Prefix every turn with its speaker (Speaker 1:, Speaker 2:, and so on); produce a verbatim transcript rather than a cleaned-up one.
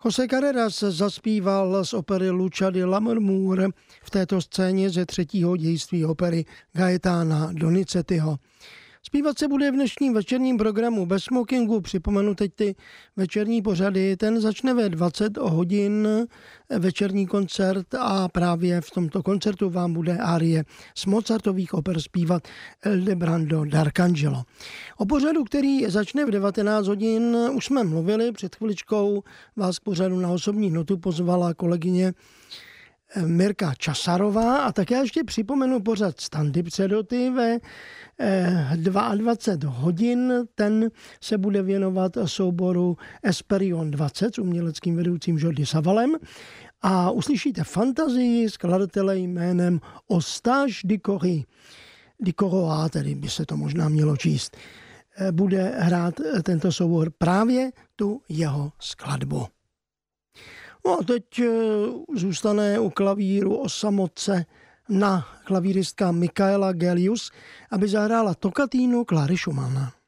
Speaker 1: José Carreras zaspíval z opery Lucha di Lammermoor v této scéně ze třetího dějství opery Gaetana Donizettiho. Zpívat se bude v dnešním večerním programu Bez smokingu. Připomenu teď ty večerní pořady. Ten začne ve dvacet hodin večerní koncert a právě v tomto koncertu vám bude árie z Mozartových oper zpívat Ildebrando d'Arcangelo. O pořadu, který začne v devatenáct hodin, už jsme mluvili. Před chviličkou vás k pořadu Na osobní notu pozvala kolegyně Mirka Časarová a také ještě připomenu pořad Standy Předoty ve dvacet dva hodin. Ten se bude věnovat souboru Esperion dvacet s uměleckým vedoucím Jordi Savalem a uslyšíte fantazii skladatele jménem Eustache de Cory. De Coroa, tedy by se to možná mělo číst. Bude hrát tento soubor právě tu jeho skladbu. No a teď zůstane u klavíru o samotce na klavíristka Michaela Gelius, aby zahrála tokatínu Clary Schumanna.